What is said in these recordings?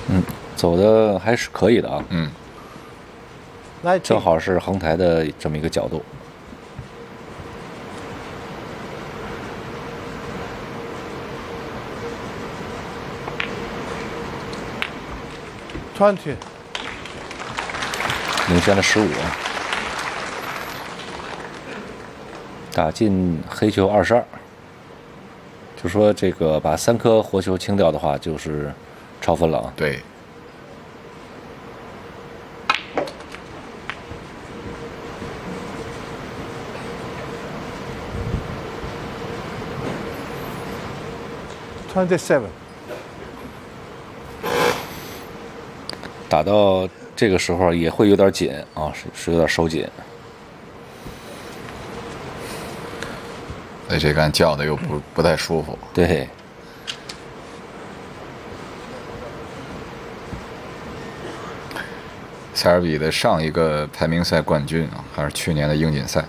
走的还是可以的啊。正 19. 好是横台的这么一个角度。 20. 领先了15。打进黑球22。就说这个把3颗活球清掉的话，就是超分了啊。 对。 27. 打到这个时候也会有点紧啊，是有点手紧。 所以这杆叫的又不太舒服。 对。 塞尔比的上一个排名赛冠军啊，还是去年的英锦赛。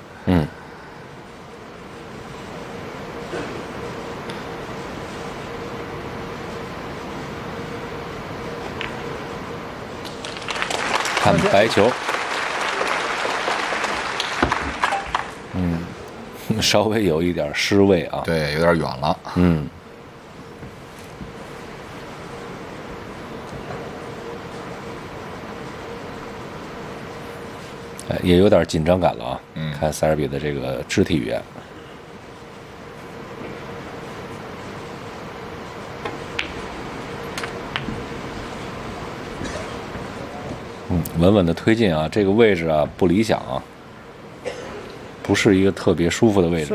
看白球，稍微有一点失位啊。 对，有点远了。 也有点紧张感了啊。看塞尔比的这个肢体语言。稳稳的推进啊，这个位置啊不理想啊，不是一个特别舒服的位置。